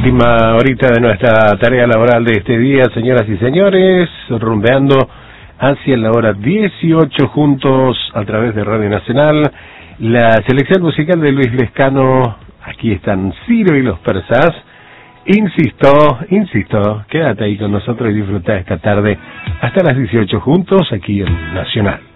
última horita de nuestra tarea laboral de este día, señoras y señores, rumbeando hacia la hora 18 juntos a través de Radio Nacional. La selección musical de Luis Lescano, aquí están Ciro y los Persas. Insisto, quédate ahí con nosotros y disfruta esta tarde hasta las 18 juntos aquí en Nacional.